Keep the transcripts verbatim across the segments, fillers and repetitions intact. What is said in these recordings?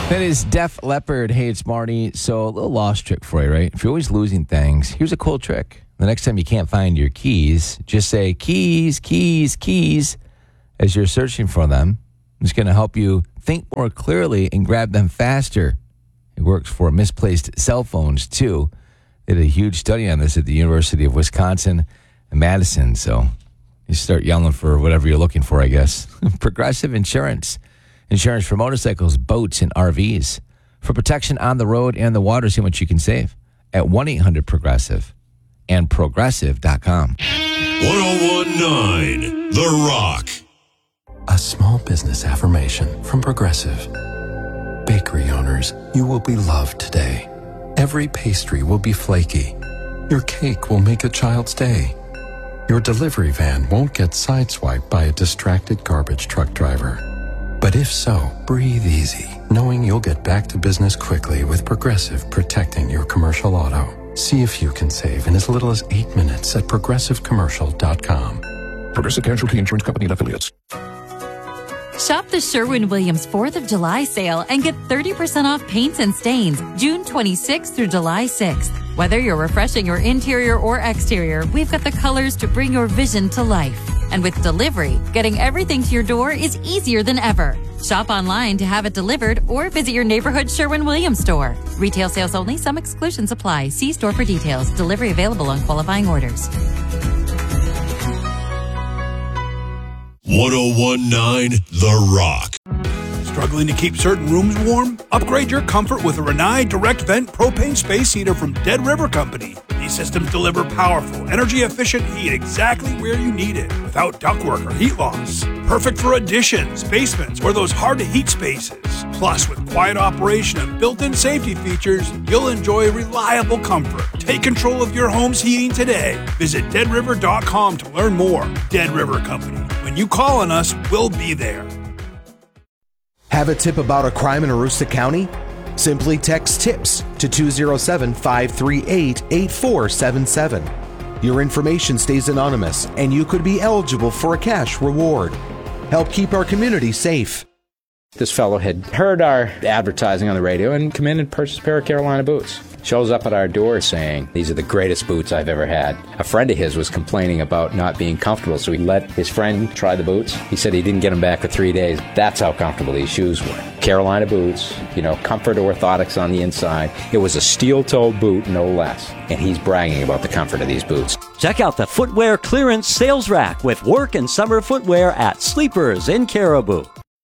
That is Def Leppard. Hey, it's Marty. So a little lost trick for you, right? If you're always losing things, here's a cool trick. The next time you can't find your keys, just say keys, keys, keys as you're searching for them. It's going to help you think more clearly and grab them faster. It works for misplaced cell phones, too. They did a huge study on this at the University of Wisconsin and Madison. So you start yelling for whatever you're looking for, I guess. Progressive Insurance. Insurance for motorcycles, boats, and R Vs. For protection on the road and the water, see how much you can save at one eight hundred progressive and progressive dot com. ten nineteen The Rock. A small business affirmation from Progressive. Bakery owners, you will be loved today. Every pastry will be flaky. Your cake will make a child's day. Your delivery van won't get sideswiped by a distracted garbage truck driver. But if so, breathe easy, knowing you'll get back to business quickly with Progressive protecting your commercial auto. See if you can save in as little as eight minutes at progressive commercial dot com. Progressive Casualty Insurance Company and Affiliates. Shop the Sherwin-Williams fourth of July sale and get thirty percent off paints and stains June twenty-sixth through July sixth. Whether you're refreshing your interior or exterior, we've got the colors to bring your vision to life. And with delivery, getting everything to your door is easier than ever. Shop online to have it delivered or visit your neighborhood Sherwin-Williams store. Retail sales only. Some exclusions apply. See store for details. Delivery available on qualifying orders. ten nineteen The Rock. Struggling to keep certain rooms warm? Upgrade your comfort with a Rinnai Direct Vent Propane Space Heater from Dead River Company. These systems deliver powerful, energy-efficient heat exactly where you need it, without ductwork or heat loss. Perfect for additions, basements, or those hard-to-heat spaces. Plus, with quiet operation and built-in safety features, you'll enjoy reliable comfort. Take control of your home's heating today. Visit dead river dot com to learn more. Dead River Company. When you call on us, we'll be there. Have a tip about a crime in Aroostook County? Simply text TIPS to two oh seven, five three eight, eight four seven seven. Your information stays anonymous, and you could be eligible for a cash reward. Help keep our community safe. This fellow had heard our advertising on the radio and come in and purchased a pair of Carolina boots. Shows up at our door saying, these are the greatest boots I've ever had. A friend of his was complaining about not being comfortable, so he let his friend try the boots. He said he didn't get them back for three days. That's how comfortable these shoes were. Carolina boots, you know, comfort orthotics on the inside. It was a steel-toed boot, no less. And he's bragging about the comfort of these boots. Check out the Footwear Clearance Sales Rack with work and summer footwear at Sleepers in Caribou.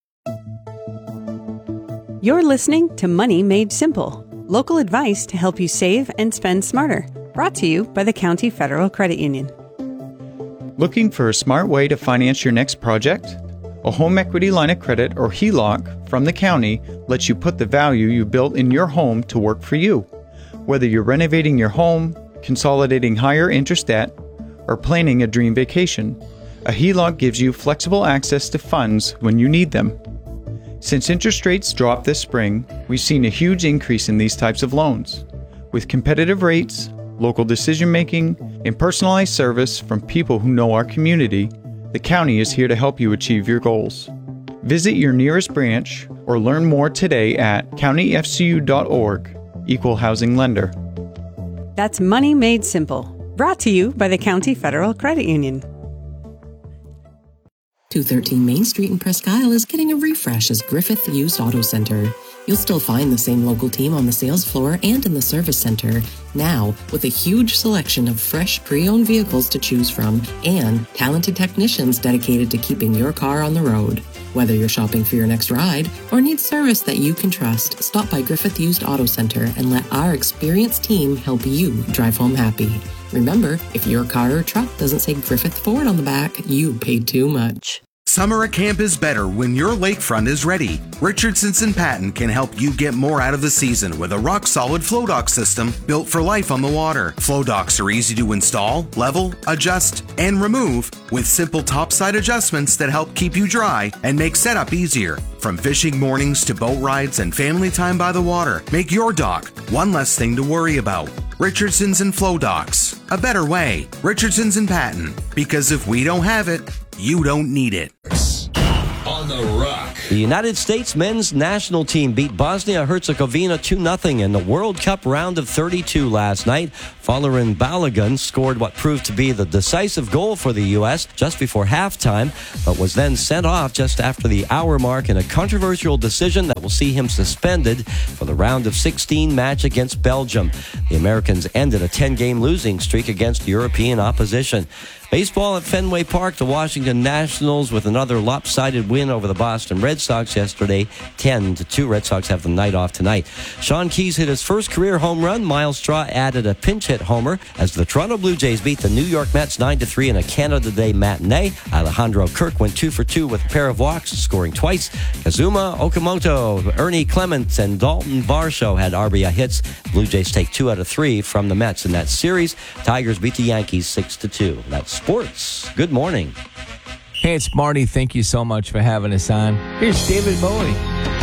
You're listening to Money Made Simple, local advice to help you save and spend smarter. Brought to you by the County Federal Credit Union. Looking for a smart way to finance your next project? A home equity line of credit, or H E L O C, from the county lets you put the value you built in your home to work for you. Whether you're renovating your home, consolidating higher interest debt, or planning a dream vacation, a H E L O C gives you flexible access to funds when you need them. Since interest rates dropped this spring, we've seen a huge increase in these types of loans. With competitive rates, local decision-making, and personalized service from people who know our community, the county is here to help you achieve your goals. Visit your nearest branch or learn more today at county f c u dot org. Equal Housing Lender. That's Money Made Simple. Brought to you by the County Federal Credit Union. two thirteen Main Street in Presque Isle is getting a refresh as Griffith Used Auto Center. You'll still find the same local team on the sales floor and in the service center, now with a huge selection of fresh pre-owned vehicles to choose from and talented technicians dedicated to keeping your car on the road. Whether you're shopping for your next ride or need service that you can trust, stop by Griffith Used Auto Center and let our experienced team help you drive home happy. Remember, if your car or truck doesn't say Griffith Ford on the back, you paid too much. Summer at camp is better when your lakefront is ready. Richardson's and Patton can help you get more out of the season with a rock-solid flow dock system built for life on the water. Flow docks are easy to install, level, adjust, and remove with simple topside adjustments that help keep you dry and make setup easier. From fishing mornings to boat rides and family time by the water, make your dock one less thing to worry about. Richardson's and Flow Docks. A better way. Richardson's and Patton. Because if we don't have it, you don't need it. On the Rock. The United States men's national team beat Bosnia-Herzegovina two nothing in the World Cup round of thirty-two last night. Folarin Balogun scored what proved to be the decisive goal for the U S just before halftime, but was then sent off just after the hour mark in a controversial decision that will see him suspended for the round of sixteen match against Belgium. The Americans ended a ten-game losing streak against European opposition. Baseball at Fenway Park, the Washington Nationals with another lopsided win over the Boston Red Sox yesterday, ten to two. Red Sox have the night off tonight. Sean Keyes hit his first career home run. Miles Straw added a pinch hit homer as the Toronto Blue Jays beat the New York Mets nine to three in a Canada Day matinee. Alejandro Kirk went two for two with a pair of walks, scoring twice. Kazuma Okamoto, Ernie Clements, and Dalton Varsho had R B I hits. Blue Jays take two out of three from the Mets in that series. Tigers beat the Yankees six to two. That's sports. Good morning. Hey, it's Marty. Thank you so much for having us on. Here's David Bowie.